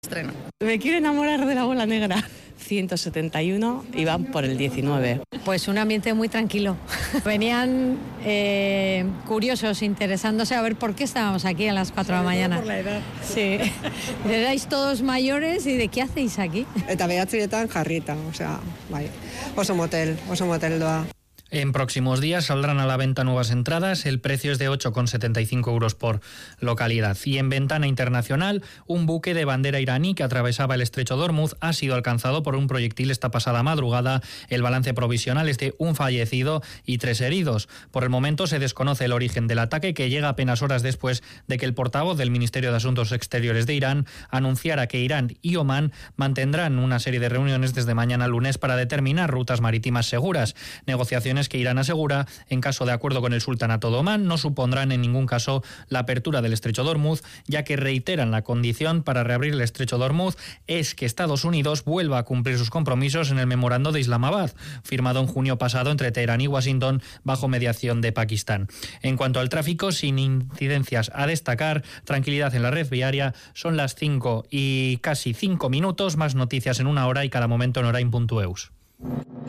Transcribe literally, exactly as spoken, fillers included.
Estreno. Me quiero enamorar de la bola negra. ciento setenta y uno y van por el diecinueve. Pues un ambiente muy tranquilo. Venían eh, curiosos, interesándose a ver por qué estábamos aquí a las cuatro de la mañana. Por la edad. Sí. Erais todos mayores y ¿de qué hacéis aquí? Eta behatziretan jarrita, o sea, bai. Oso motel, oso motel doa. En próximos días saldrán a la venta nuevas entradas. El precio es de ocho con setenta y cinco euros por localidad. Y en ventana internacional, un buque de bandera iraní que atravesaba el estrecho de Hormuz ha sido alcanzado por un proyectil esta pasada madrugada. El balance provisional es de un fallecido y tres heridos. Por el momento se desconoce el origen del ataque, que llega apenas horas después de que el portavoz del Ministerio de Asuntos Exteriores de Irán anunciara que Irán y Omán mantendrán una serie de reuniones desde mañana lunes para determinar rutas marítimas seguras. Negociaciones que Irán asegura, en caso de acuerdo con el sultanato de Omán, no supondrán en ningún caso la apertura del estrecho de Hormuz, ya que reiteran la condición para reabrir el estrecho de Hormuz es que Estados Unidos vuelva a cumplir sus compromisos en el memorando de Islamabad, firmado en junio pasado entre Teherán y Washington bajo mediación de Pakistán. En cuanto al tráfico, sin incidencias a destacar, tranquilidad en la red viaria. Son las cinco y casi cinco minutos, más noticias en una hora y cada momento en orain punto eus.